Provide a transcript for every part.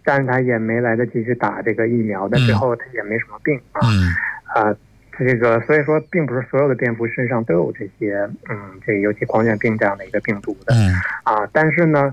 但是他也没来得及去打这个疫苗，但最后他也没什么病这个所以说并不是所有的蝙蝠身上都有这些这个尤其狂犬病这样的一个病毒的但是呢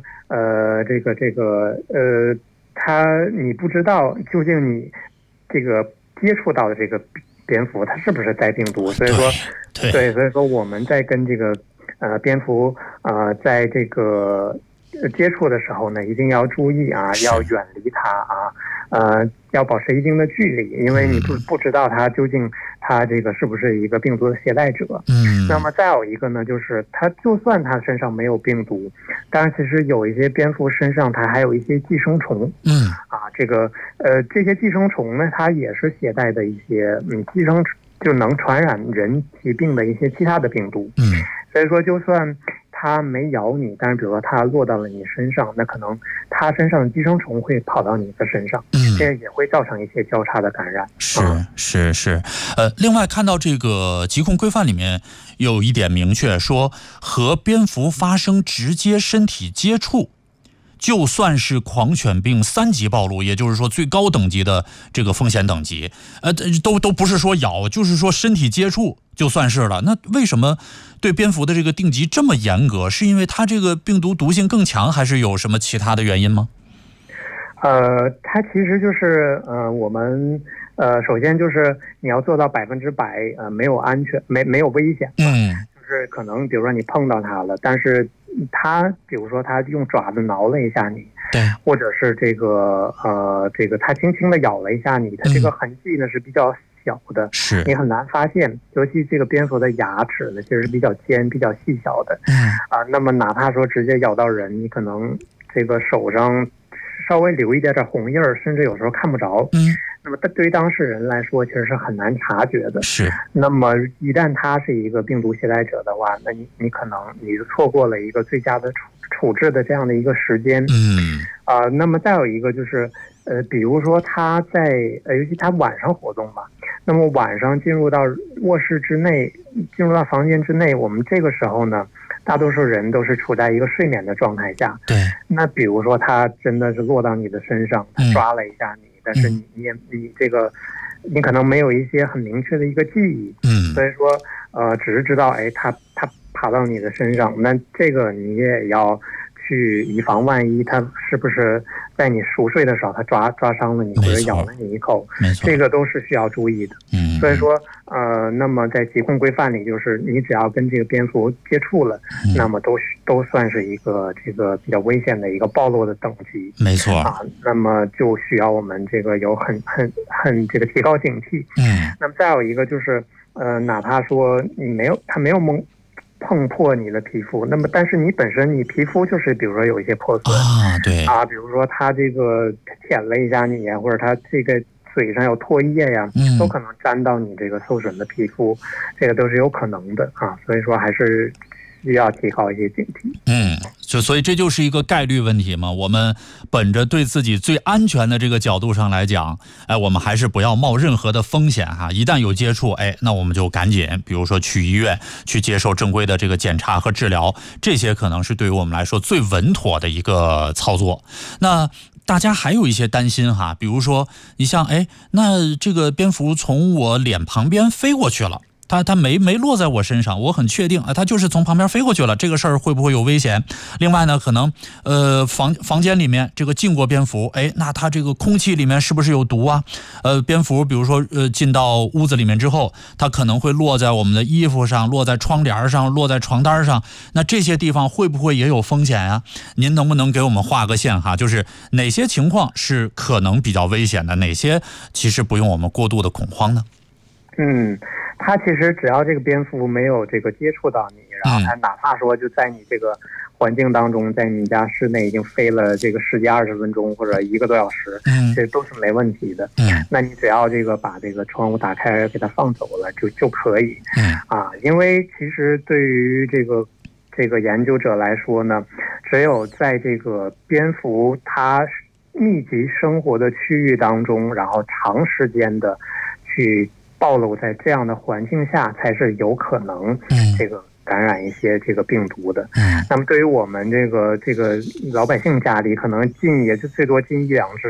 你不知道究竟你这个接触到的这个蝙蝠它是不是带病毒，所以说所以说我们在跟这个蝙蝠在这个接触的时候呢，一定要注意要远离它要保持一定的距离，因为你不知道它究竟它这个是不是一个病毒的携带者。那么再有一个呢，就是它就算它身上没有病毒，但是其实有一些蝙蝠身上它还有一些寄生虫。这些寄生虫呢，它也是携带的一些寄生就能传染人疾病的一些其他的病毒。所以说就算它没咬你，但是比如说它落到了你身上，那可能它身上的寄生虫会跑到你的身上，这也会造成一些交叉的感染。 是。另外看到这个疾控规范里面有一点明确说，和蝙蝠发生直接身体接触，就算是狂犬病3级暴露，也就是说最高等级的这个风险等级，都不是说咬，就是说身体接触就算是了。那为什么对蝙蝠的这个定级这么严格？是因为它这个病毒毒性更强，还是有什么其他的原因吗？ 它其实就是我们首先就是你要做到100%没有安全没有危险。就是可能比如说你碰到它了，但是它比如说它用爪子挠了一下你，或者是这个它轻轻的咬了一下你，它这个痕迹呢是比较小的，你很难发现，尤其这个蝙蝠的牙齿呢其实是比较尖比较细小的。那么哪怕说直接咬到人，你可能这个手上稍微留一点红印儿，甚至有时候看不着。那么对于当事人来说其实是很难察觉的。那么一旦他是一个病毒携带者的话，那你可能你就错过了一个最佳的处置的这样的一个时间。那么再有一个就是比如说他在尤其他晚上活动吧，那么晚上进入到卧室之内，进入到房间之内，我们这个时候呢大多数人都是处在一个睡眠的状态下。那比如说他真的是落到你的身上，他抓了一下你，但是你这个你可能没有一些很明确的一个记忆。所以说只是知道他爬到你的身上，那这个你也要去以防万一，他是不是在你熟睡的时候他抓伤了你，或者咬了你一口，这个都是需要注意的。所以说那么在疾控规范里，就是你只要跟这个蝙蝠接触了，那么都算是一个这个比较危险的一个暴露的等级。那么就需要我们这个有很这个提高警惕。那么再有一个就是哪怕说它没有碰破你的皮肤，那么但是你本身你皮肤就是比如说有一些破损比如说它这个舔了一下你呀，或者它这个嘴上有唾液呀，都可能沾到你这个受损的皮肤，这个都是有可能的所以说还是需要提高一些警惕。 所以这就是一个概率问题嘛。我们本着对自己最安全的这个角度上来讲，我们还是不要冒任何的风险一旦有接触，那我们就赶紧，比如说去医院去接受正规的这个检查和治疗，这些可能是对于我们来说最稳妥的一个操作。那大家还有一些担心比如说你像那这个蝙蝠从我脸旁边飞过去了，它没落在我身上，我很确定它就是从旁边飞过去了，这个事儿会不会有危险？另外呢，可能房间里面这个进过蝙蝠，那它这个空气里面是不是有毒啊？蝙蝠比如说进到屋子里面之后，它可能会落在我们的衣服上，落在窗帘上，落在床单上，那这些地方会不会也有风险啊？您能不能给我们画个线就是哪些情况是可能比较危险的，哪些其实不用我们过度的恐慌呢？ 它其实只要这个蝙蝠没有这个接触到你，然后它哪怕说就在你这个环境当中，在你家室内已经飞了这个10几20分钟或者1个多小时，这都是没问题的。那你只要这个把这个窗户打开给它放走了就可以。因为其实对于这个研究者来说呢，只有在这个蝙蝠它密集生活的区域当中，然后长时间的去暴露在这样的环境下，才是有可能这个感染一些这个病毒的。那么对于我们这个老百姓家里，可能也就最多进1-2只